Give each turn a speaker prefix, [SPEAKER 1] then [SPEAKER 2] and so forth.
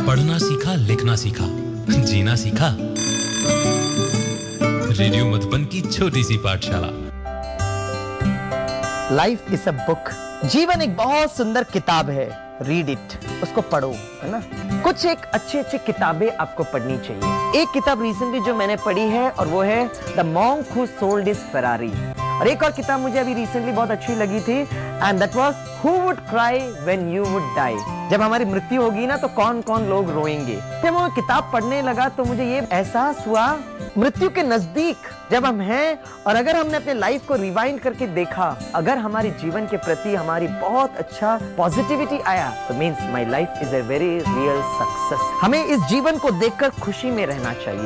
[SPEAKER 1] पढ़ना सीखा, लिखना सीखा, जीना सीखा। रेडियो मधुबन की छोटी सी पाठशाला।
[SPEAKER 2] Life is a book. जीवन एक बहुत सुंदर किताब है। रीड इट, उसको पढ़ो, है ना। कुछ एक अच्छी किताबें आपको पढ़नी चाहिए। एक किताब रिसेंटली जो मैंने पढ़ी है और वो है the monk who sold his Ferrari. और एक और किताब मुझे अभी रिसेंटली बहुत अच्छी लगी थी, and that was who would cry when you would die. जब हमारी मृत्यु होगी ना तो कौन कौन लोग रोएंगे। जब मैं किताब पढ़ने लगा तो मुझे ये एहसास हुआ, मृत्यु के नजदीक जब हम हैं और अगर हमने अपने लाइफ को रिवाइंड करके देखा, अगर हमारे जीवन के प्रति हमारी बहुत अच्छा पॉजिटिविटी आया तो means my life is a very real success. हमें इस जीवन को देखकर खुशी में रहना चाहिए।